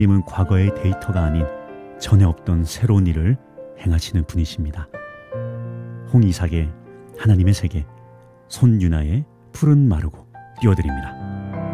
하나님은 과거의 데이터가 아닌 전에 없던 새로운 일을 행하시는 분이십니다. 홍이삭의 하나님의 세계, 손유나의 푸른 마르고 띄워드립니다.